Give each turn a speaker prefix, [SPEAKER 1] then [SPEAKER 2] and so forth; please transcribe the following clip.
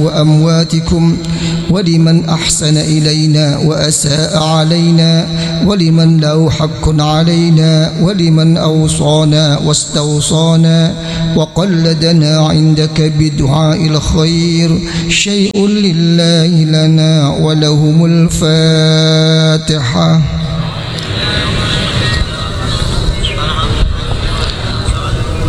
[SPEAKER 1] وأمواتكم ولمن أحسن إلينا وأساء علينا ولمن له حق علينا ولمن أوصانا واستوصانا وقلدنا عندك بدعاء الخير شيء لله لنا ولهم الفاتحة.